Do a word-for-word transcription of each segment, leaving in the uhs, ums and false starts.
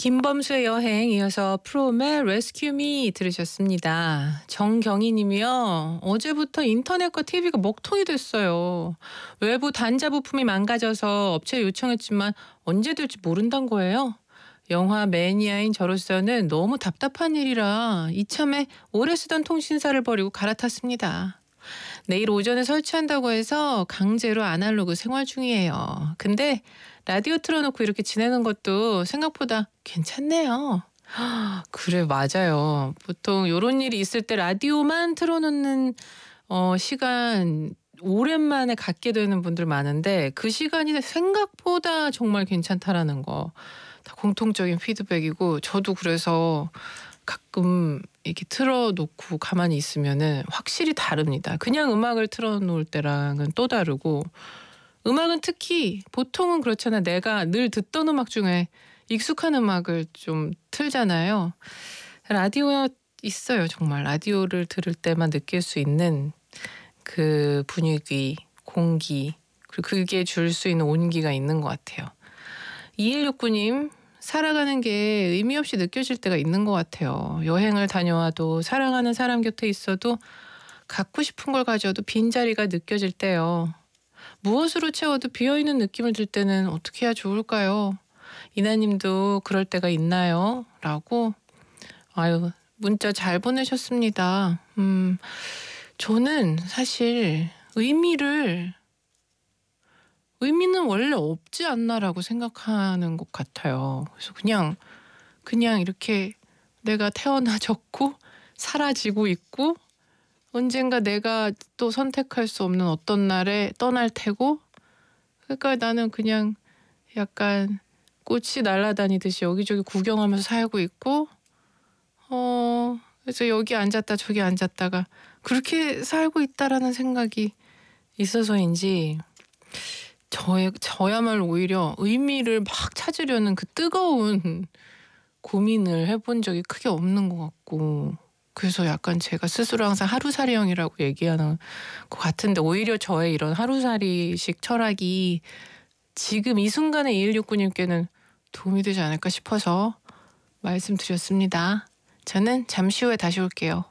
김범수의 여행 이어서 프롬의 레스큐 미 들으셨습니다. 정경희 님이요. 어제부터 인터넷과 티비가 먹통이 됐어요. 외부 단자 부품이 망가져서 업체에 요청했지만 언제 될지 모른다는 거예요. 영화 매니아인 저로서는 너무 답답한 일이라 이참에 오래 쓰던 통신사를 버리고 갈아탔습니다. 내일 오전에 설치한다고 해서 강제로 아날로그 생활 중이에요. 근데 라디오 틀어놓고 이렇게 지내는 것도 생각보다 괜찮네요. 그래, 맞아요. 보통 이런 일이 있을 때 라디오만 틀어놓는 어, 시간 오랜만에 갖게 되는 분들 많은데 그 시간이 생각보다 정말 괜찮다라는 거 다 공통적인 피드백이고, 저도 그래서 가끔 이렇게 틀어놓고 가만히 있으면은 확실히 다릅니다. 그냥 음악을 틀어놓을 때랑은 또 다르고, 음악은 특히 보통은 그렇잖아. 내가 늘 듣던 음악 중에 익숙한 음악을 좀 틀잖아요. 라디오가 있어요. 정말 라디오를 들을 때만 느낄 수 있는 그 분위기, 공기, 그리고 그게 줄 수 있는 온기가 있는 것 같아요. 이일육구 님, 살아가는 게 의미 없이 느껴질 때가 있는 것 같아요. 여행을 다녀와도 사랑하는 사람 곁에 있어도 갖고 싶은 걸 가져도 빈자리가 느껴질 때요. 무엇으로 채워도 비어있는 느낌을 들 때는 어떻게 해야 좋을까요? 이나님도 그럴 때가 있나요? 라고 아유 문자 잘 보내셨습니다. 음, 저는 사실 의미를 의미는 원래 없지 않나라고 생각하는 것 같아요. 그래서 그냥 그냥 이렇게 내가 태어나졌고 사라지고 있고 언젠가 내가 또 선택할 수 없는 어떤 날에 떠날 테고, 그러니까 나는 그냥 약간 꽃이 날아다니듯이 여기저기 구경하면서 살고 있고, 어 그래서 여기 앉았다 저기 앉았다가 그렇게 살고 있다라는 생각이 있어서인지 저, 저야말로 오히려 의미를 막 찾으려는 그 뜨거운 고민을 해본 적이 크게 없는 것 같고, 그래서 약간 제가 스스로 항상 하루살이형이라고 얘기하는 것 같은데, 오히려 저의 이런 하루살이식 철학이 지금 이 순간에 이일육구 님께는 도움이 되지 않을까 싶어서 말씀드렸습니다. 저는 잠시 후에 다시 올게요.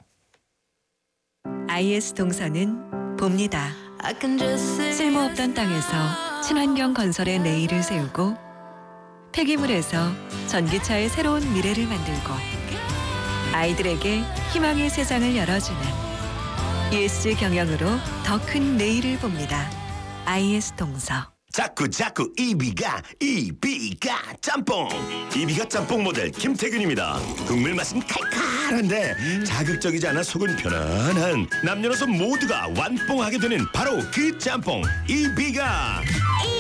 아이에스 동서는 봅니다. 쓸모없던 땅에서 친환경 건설의 내일을 세우고, 폐기물에서 전기차의 새로운 미래를 만들고, 아이들에게 희망의 세상을 열어주는 이에스지 경영으로 더 큰 내일을 봅니다. 아이에스 동서. 자꾸 자꾸 이비가 이비가 짬뽕. 이비가 짬뽕 모델 김태균입니다. 국물 맛은 칼칼한데 자극적이지 않아 속은 편안한, 남녀노소 모두가 완뽕하게 되는 바로 그 짬뽕 이비가.